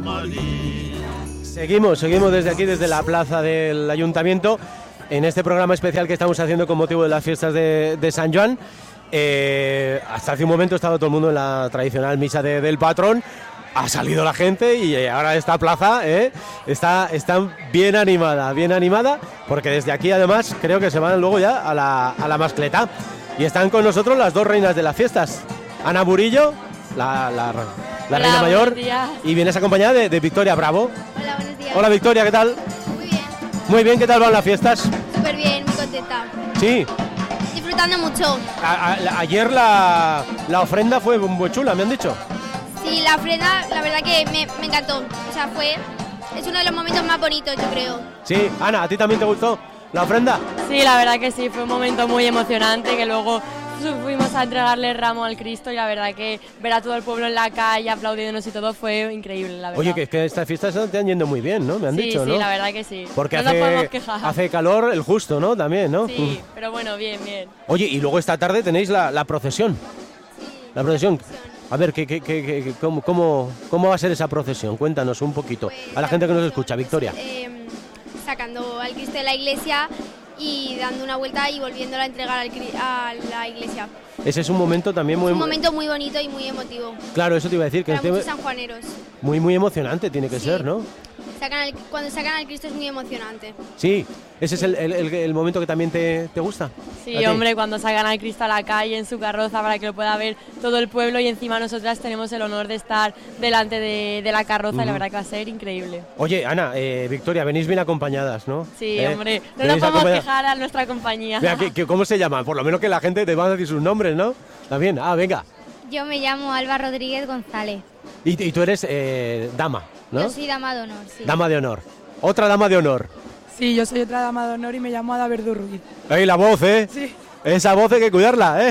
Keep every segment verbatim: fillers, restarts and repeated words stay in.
Seguimos, seguimos desde aquí, desde la plaza del Ayuntamiento, en este programa especial que estamos haciendo con motivo de las fiestas de, de San Joan. Eh, hasta hace un momento estaba todo el mundo en la tradicional misa de, del patrón. Ha salido la gente y ahora esta plaza eh, está, está bien animada, bien animada, porque desde aquí además creo que se van luego ya a la, a la mascleta. Y están con nosotros las dos reinas de las fiestas, Ana Burillo, la, la, la Hola, reina mayor, días. y vienes acompañada de, de Victoria Bravo. Hola, buenos días. Hola Victoria, ¿qué tal? Muy bien, Muy bien, ¿qué tal van las fiestas? súper bien, muy contenta. Sí, Disfrutando mucho. a, a, ayer la, la ofrenda fue muy chula, me han dicho. Sí, la ofrenda, la verdad que me, me encantó. O sea, fue, es uno de los momentos más bonitos, yo creo. Sí, Ana, ¿a ti también te gustó la ofrenda? Sí, la verdad que sí, fue un momento muy emocionante, que luego fuimos a entregarle el ramo al Cristo y la verdad que ver a todo el pueblo en la calle aplaudiéndonos y todo fue increíble, la verdad. Oye, que es que estas fiestas te han yendo muy bien, ¿no? Me han sí, dicho, sí, ¿no? Sí, la verdad que sí. Porque no nos hace, podemos quejar. hace calor el justo, ¿no? También, ¿no? Sí, pero bueno, bien, bien. Oye, y luego esta tarde tenéis la, la procesión. Sí. La procesión. A ver, ¿qué, qué, qué, qué- cómo, cómo, ¿cómo va a ser esa procesión? Cuéntanos un poquito. Pues, A la gente que nos escucha, pues, Victoria. eh, sacando al Cristo de la iglesia y dando una vuelta y volviéndola a entregar al Cri- a la iglesia. Ese es un momento también muy... Es un momento muy bonito y muy emotivo. Claro, eso te iba a decir, que Para este- muchos sanjuaneros. muy, muy emocionante tiene que Sí. ser, ¿no? Sacan al- cuando sacan al Cristo es muy emocionante. Sí, ese es el, el- el- el momento que también te, te gusta. ¿A Sí, ti? hombre, cuando sacan al Cristo a la calle en su carroza para que lo pueda ver todo el pueblo y encima nosotras tenemos el honor de estar delante de, de la carroza y la verdad que va a ser increíble. Oye, Ana, eh, Victoria, venís bien acompañadas, ¿no? Sí, ¿Eh? hombre, no nos Venís podemos acompañadas. quejar a nuestra compañía. Mira, ¿qué- qué- ¿cómo se llaman? Por lo menos que la gente te va a decir sus nombres, ¿no? ¿Está bien? Ah, venga. Yo me llamo Alba Rodríguez González. Y, y tú eres eh, dama, ¿no? Yo soy dama de honor, sí. Dama de honor. Otra dama de honor. Sí, yo soy otra dama de honor y me llamo Ada Verdú Ruiz. ¡Ey, la voz, eh! Sí. Esa voz hay que cuidarla, ¿eh?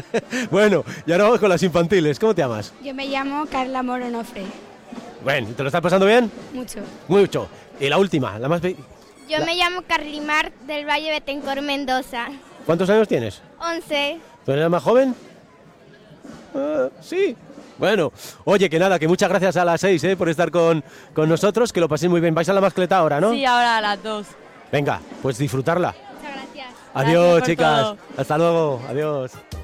Bueno, y ahora vamos con las infantiles. ¿Cómo te llamas? Yo me llamo Carla Moronofre. Bueno, ¿te lo estás pasando bien? Mucho. Mucho. Y la última, la más... pe- Yo La- me llamo Carlimar del Valle Betancourt Mendoza. ¿Cuántos años tienes? once. ¿Tú eres la más joven? Ah, sí. Bueno, oye, que nada, que muchas gracias a las seis eh, por estar con, con nosotros, que lo paséis muy bien. Vais a la mascleta ahora, ¿no? Sí, ahora a las dos. Venga, pues disfrutarla. Muchas gracias. Adiós, por chicas. todo. Hasta luego. Adiós.